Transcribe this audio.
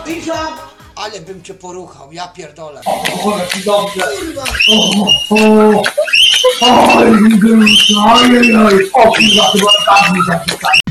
cisza! Ale bym cię poruchał, ja pierdolę. O, jaki dobrze. Kurwa! Oj, oj, oj, o kurwa, chyba tak mi zapisać.